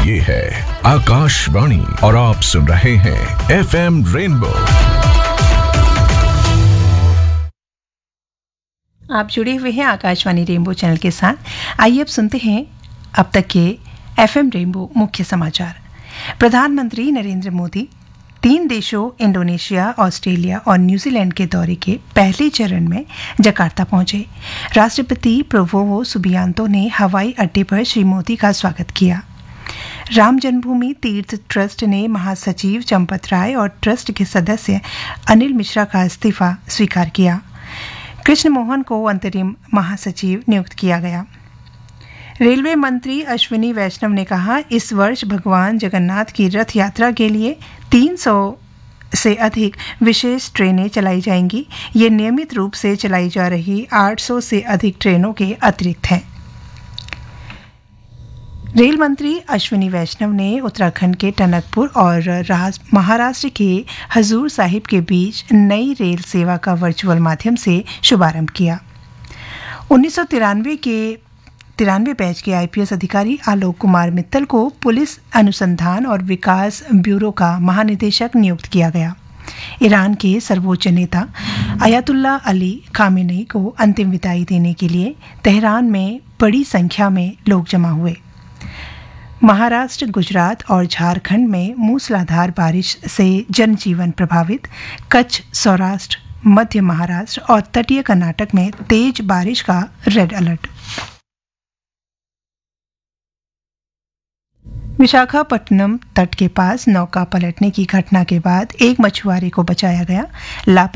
ये है आकाशवाणी और आप सुन रहे हैं FM रेनबो। आप जुड़े हुए हैं आकाशवाणी रेनबो चैनल के साथ। आइए अब सुनते हैं अब तक के FM रेनबो मुख्य समाचार। प्रधानमंत्री नरेंद्र मोदी 3 देशों इंडोनेशिया, ऑस्ट्रेलिया और न्यूजीलैंड के दौरे के पहले चरण में जकार्ता पहुंचे। राष्ट्रपति प्रोवोवो सुबियांतो ने हवाई अड्डे पर श्री मोदी का स्वागत किया। राम जन्मभूमि तीर्थ ट्रस्ट ने महासचिव चंपत राय और ट्रस्ट के सदस्य अनिल मिश्रा का इस्तीफा स्वीकार किया। कृष्ण मोहन को अंतरिम महासचिव नियुक्त किया गया। रेलवे मंत्री अश्विनी वैष्णव ने कहा, इस वर्ष भगवान जगन्नाथ की रथ यात्रा के लिए 300 से अधिक विशेष ट्रेनें चलाई जाएंगी। ये नियमित रूप से चलाई जा रही 800 से अधिक ट्रेनों के अतिरिक्त हैं। रेल मंत्री अश्विनी वैष्णव ने उत्तराखंड के टनकपुर और महाराष्ट्र के हजूर साहिब के बीच नई रेल सेवा का वर्चुअल माध्यम से शुभारंभ किया। 1993 बैच के IPS अधिकारी आलोक कुमार मित्तल को पुलिस अनुसंधान और विकास ब्यूरो का महानिदेशक नियुक्त किया गया। ईरान के सर्वोच्च नेता अयातुल्ला अली खामेनी को अंतिम विदाई देने के लिए तेहरान में बड़ी संख्या में लोग जमा हुए। महाराष्ट्र, गुजरात और झारखंड में मूसलाधार बारिश से जनजीवन प्रभावित। कच्छ, सौराष्ट्र, मध्य महाराष्ट्र और तटीय कर्नाटक में तेज बारिश का रेड अलर्ट। विशाखापट्टनम तट के पास नौका पलटने की घटना के बाद एक मछुआरे को बचाया गया।